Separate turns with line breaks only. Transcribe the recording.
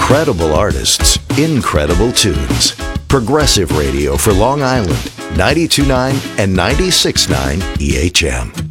Incredible artists, incredible tunes. Progressive radio for Long Island, 92.9 and 96.9 EHM.